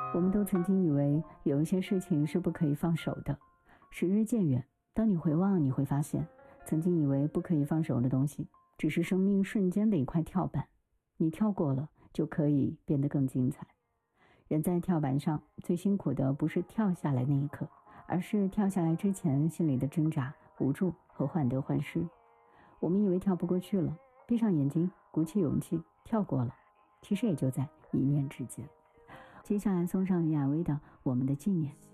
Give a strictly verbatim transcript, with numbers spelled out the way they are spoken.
我们都曾经以为有一些事情是不可以放手的，时日渐远，当你回望，你会发现曾经以为不可以放手的东西，只是生命瞬间的一块跳板，你跳过了，就可以变得更精彩。人在跳板上最辛苦的不是跳下来那一刻，而是跳下来之前心里的挣扎、无助和患得患失。我们以为跳不过去了，闭上眼睛，鼓起勇气跳过了，其实也就在一念之间。接下来送上于亚薇的《我们的纪念》。